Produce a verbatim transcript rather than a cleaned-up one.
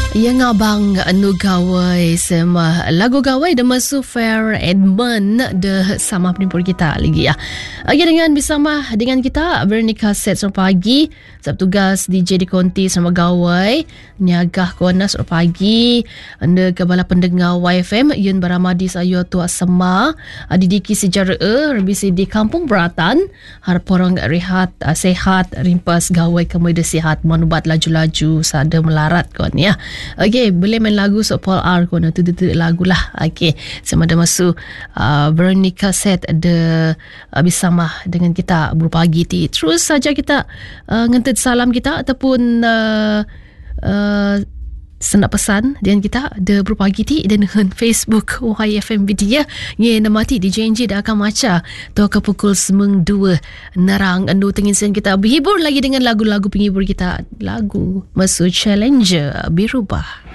Yang abang anu gawai sama lagu gawai de masu Fair Edmund de sama penimpul kita lagi ya. Lagi dengan bersama dengan kita Veronica Set selamat pagi. Sabtu tugas D J di Konti sama gawai niagah kona selamat pagi. Anda kebala pendengar Y F M Yun Baramadi sayo tua sema didiki sejarah rebisi di Kampung Beratan harap orang rehat sehat rimpas gawai kemudian sihat manubat laju-laju sada melarat kon ya. Okey, boleh main lagu so Paul R ko na tu tu lagu lah. Okey, sama ada masuk uh, Veronica Set ada uh, bersama dengan kita berpagi ti. Terus saja kita uh, ngentet salam kita ataupun uh, uh, sendak pesan dengan kita ada berpagi ti dan dengan Facebook Y F M Media. Ye nama ti D J N J dah akan maca tu ke pukul sembilan dua narang anu tengin sen kita berhibur lagi dengan lagu-lagu penghibur kita. Lagu masuk Challenger Birubah.